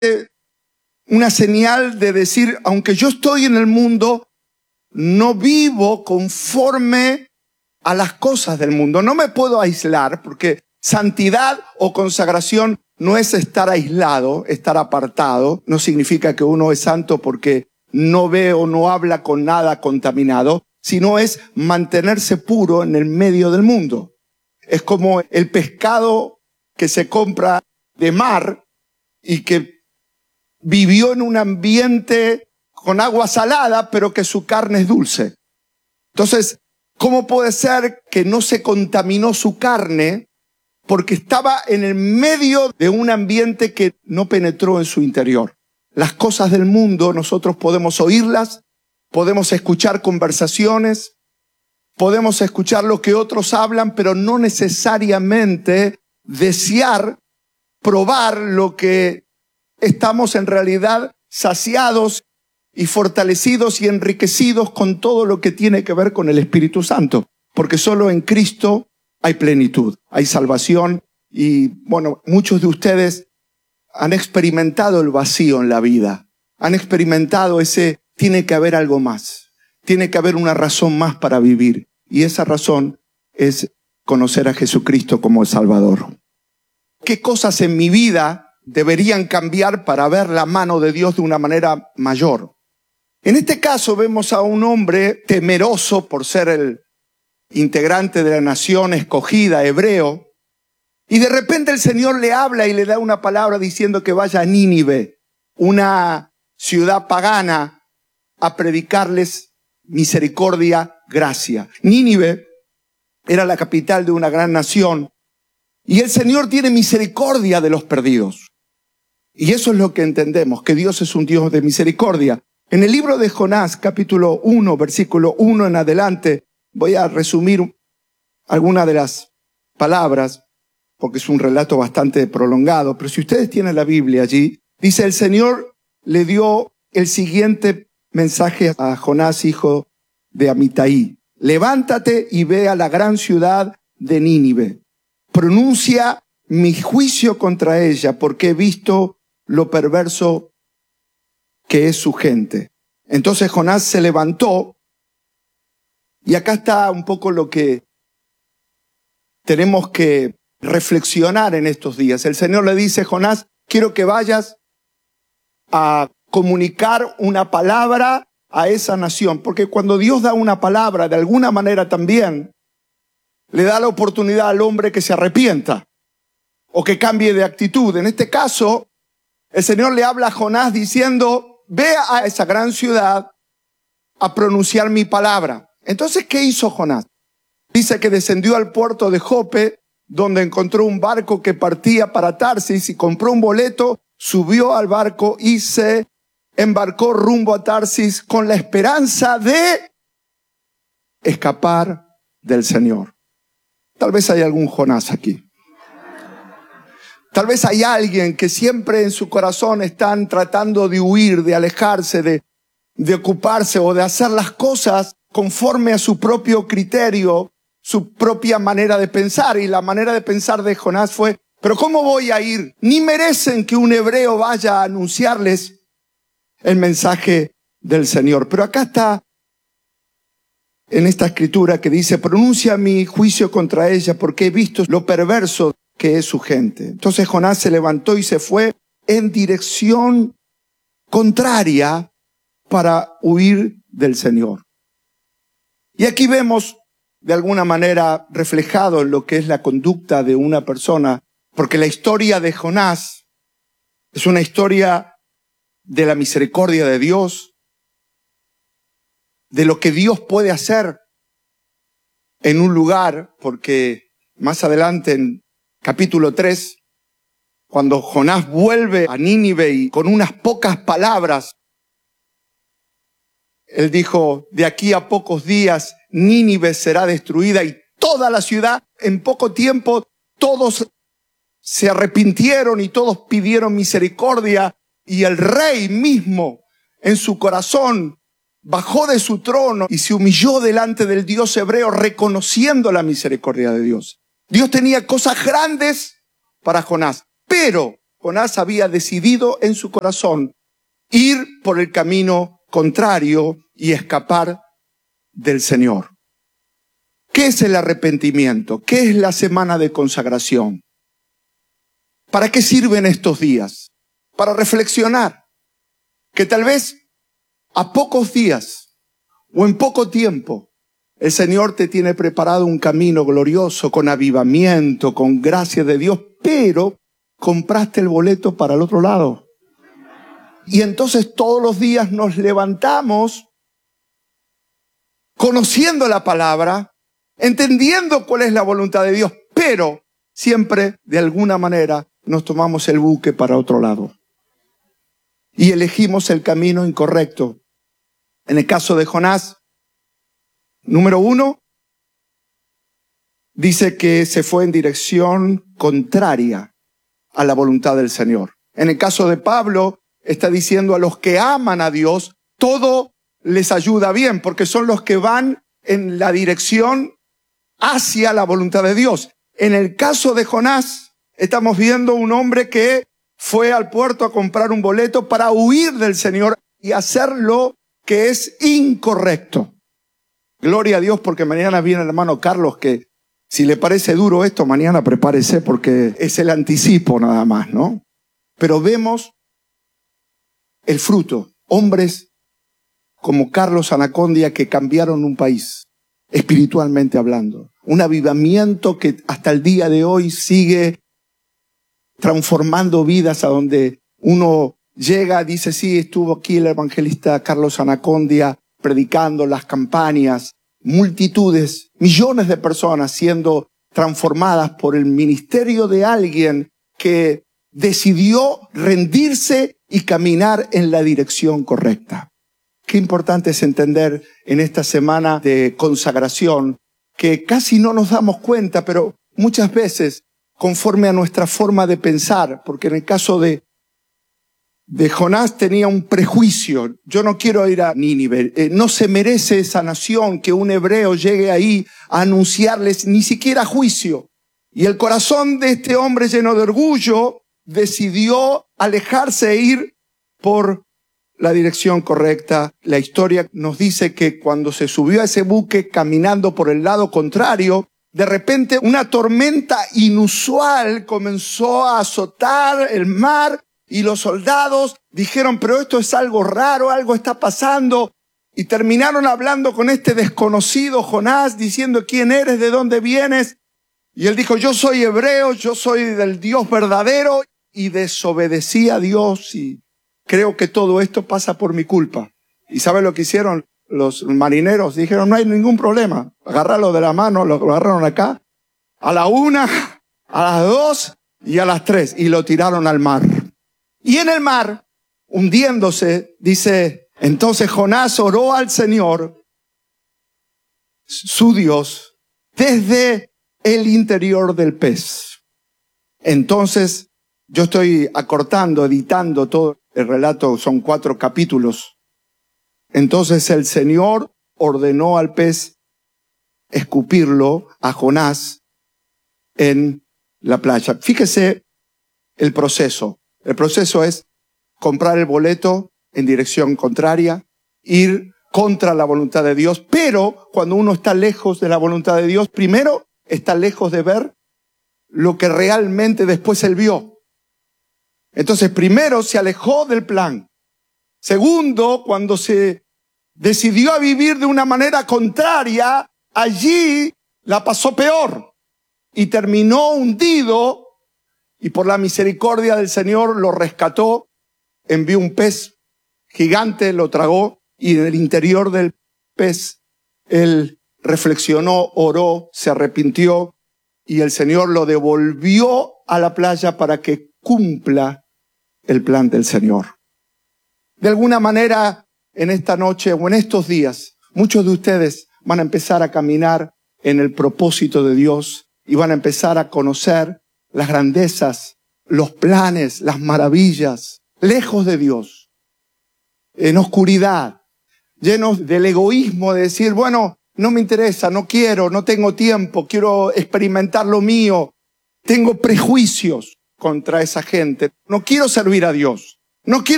una señal de decir, aunque yo estoy en el mundo, no vivo conforme a las cosas del mundo. No me puedo aislar, porque santidad o consagración no es estar aislado, estar apartado. No significa que uno es santo porque no ve o no habla con nada contaminado, sino es mantenerse puro en el medio del mundo. Es como el pescado que se compra de mar y que vivió en un ambiente con agua salada, pero que su carne es dulce. Entonces, ¿cómo puede ser que no se contaminó su carne? Porque estaba en el medio de un ambiente que no penetró en su interior. Las cosas del mundo nosotros podemos oírlas, podemos escuchar conversaciones, podemos escuchar lo que otros hablan, pero no necesariamente desear probar lo que estamos en realidad saciados y fortalecidos y enriquecidos con todo lo que tiene que ver con el Espíritu Santo. Porque solo en Cristo hay plenitud, hay salvación y, bueno, muchos de ustedes han experimentado el vacío en la vida. Han experimentado tiene que haber algo más. Tiene que haber una razón más para vivir. Y esa razón es conocer a Jesucristo como el Salvador. ¿Qué cosas en mi vida deberían cambiar para ver la mano de Dios de una manera mayor? En este caso vemos a un hombre temeroso por ser el integrante de la nación escogida, hebreo, y de repente el Señor le habla y le da una palabra diciendo que vaya a Nínive, una ciudad pagana, a predicarles misericordia, gracia. Nínive era la capital de una gran nación y el Señor tiene misericordia de los perdidos. Y eso es lo que entendemos, que Dios es un Dios de misericordia. En el libro de Jonás, capítulo 1, versículo 1 en adelante, voy a resumir algunas de las palabras, porque es un relato bastante prolongado, pero si ustedes tienen la Biblia allí, dice: el Señor le dio el siguiente mensaje a Jonás, hijo de Amitai: levántate y ve a la gran ciudad de Nínive. Pronuncia mi juicio contra ella, porque he visto lo perverso que es su gente. Entonces Jonás se levantó, y acá está un poco lo que tenemos que reflexionar en estos días. El Señor le dice: Jonás, quiero que vayas a comunicar una palabra a esa nación, porque cuando Dios da una palabra, de alguna manera también le da la oportunidad al hombre que se arrepienta o que cambie de actitud. En este caso, el Señor le habla a Jonás diciendo: ve a esa gran ciudad a pronunciar mi palabra. Entonces, ¿qué hizo Jonás? Dice que descendió al puerto de Jope, donde encontró un barco que partía para Tarsis, y compró un boleto, subió al barco y se embarcó rumbo a Tarsis con la esperanza de escapar del Señor. Tal vez hay algún Jonás aquí. Tal vez hay alguien que siempre en su corazón están tratando de huir, de alejarse, de ocuparse o de hacer las cosas conforme a su propio criterio, su propia manera de pensar. Y la manera de pensar de Jonás fue: ¿pero cómo voy a ir? Ni merecen que un hebreo vaya a anunciarles el mensaje del Señor. Pero acá está en esta escritura que dice: pronuncia mi juicio contra ella, porque he visto lo perverso que es su gente. Entonces Jonás se levantó y se fue en dirección contraria para huir del Señor. Y aquí vemos de alguna manera reflejado lo que es la conducta de una persona, porque la historia de Jonás es una historia de la misericordia de Dios, de lo que Dios puede hacer en un lugar, porque más adelante en capítulo 3, cuando Jonás vuelve a Nínive y con unas pocas palabras, él dijo: de aquí a pocos días Nínive será destruida, y toda la ciudad, en poco tiempo, todos se arrepintieron y todos pidieron misericordia, y el rey mismo en su corazón bajó de su trono y se humilló delante del Dios hebreo, reconociendo la misericordia de Dios. Dios tenía cosas grandes para Jonás, pero Jonás había decidido en su corazón ir por el camino contrario y escapar del Señor. ¿Qué es el arrepentimiento? ¿Qué es la semana de consagración? ¿Para qué sirven estos días? Para reflexionar que tal vez a pocos días o en poco tiempo el Señor te tiene preparado un camino glorioso, con avivamiento, con gracia de Dios, pero compraste el boleto para el otro lado. Y entonces todos los días nos levantamos conociendo la palabra, entendiendo cuál es la voluntad de Dios, pero siempre de alguna manera nos tomamos el buque para otro lado. Y elegimos el camino incorrecto. En el caso de Jonás, número 1, dice que se fue en dirección contraria a la voluntad del Señor. En el caso de Pablo, está diciendo a los que aman a Dios, todo les ayuda bien, porque son los que van en la dirección hacia la voluntad de Dios. En el caso de Jonás, estamos viendo un hombre que fue al puerto a comprar un boleto para huir del Señor y hacer lo que es incorrecto. Gloria a Dios, porque mañana viene el hermano Carlos, que si le parece duro esto, mañana prepárese porque es el anticipo nada más, ¿no? Pero vemos el fruto. Hombres como Carlos Anacondia que cambiaron un país, espiritualmente hablando. Un avivamiento que hasta el día de hoy sigue transformando vidas, a donde uno llega, dice, sí, estuvo aquí el evangelista Carlos Anacondia predicando, las campañas, multitudes, millones de personas siendo transformadas por el ministerio de alguien que decidió rendirse y caminar en la dirección correcta. Qué importante es entender en esta semana de consagración que casi no nos damos cuenta, pero muchas veces conforme a nuestra forma de pensar, porque en el caso de Jonás tenía un prejuicio. Yo no quiero ir a Nínive. No se merece esa nación que un hebreo llegue ahí a anunciarles ni siquiera juicio. Y el corazón de este hombre lleno de orgullo decidió alejarse e ir por la dirección correcta. La historia nos dice que cuando se subió a ese buque caminando por el lado contrario, de repente una tormenta inusual comenzó a azotar el mar y los soldados dijeron, pero esto es algo raro, algo está pasando. Y terminaron hablando con este desconocido Jonás, diciendo, ¿quién eres? ¿De dónde vienes? Y él dijo, yo soy hebreo, yo soy del Dios verdadero. Y desobedecí a Dios y creo que todo esto pasa por mi culpa. ¿Y sabe lo que hicieron los marineros? Dijeron, no hay ningún problema. Agarrarlo de la mano, lo agarraron acá, a la 1, a las 2 y a las 3. Y lo tiraron al mar. Y en el mar, hundiéndose, dice, entonces Jonás oró al Señor, su Dios, desde el interior del pez. Entonces, yo estoy acortando, editando todo el relato, son 4 capítulos. Entonces el Señor ordenó al pez escupirlo a Jonás en la playa. Fíjese el proceso. El proceso es comprar el boleto en dirección contraria, ir contra la voluntad de Dios, pero cuando uno está lejos de la voluntad de Dios, primero está lejos de ver lo que realmente después él vio. Entonces, primero se alejó del plan. Segundo, cuando se decidió a vivir de una manera contraria, allí la pasó peor y terminó hundido. Y por la misericordia del Señor lo rescató, envió un pez gigante, lo tragó, y en el interior del pez él reflexionó, oró, se arrepintió, y el Señor lo devolvió a la playa para que cumpla el plan del Señor. De alguna manera, en esta noche o en estos días, muchos de ustedes van a empezar a caminar en el propósito de Dios y van a empezar a conocer las grandezas, los planes, las maravillas, lejos de Dios, en oscuridad, llenos del egoísmo de decir, bueno, no me interesa, no quiero, no tengo tiempo, quiero experimentar lo mío, tengo prejuicios. contra esa gente. No quiero servir a Dios. No quiero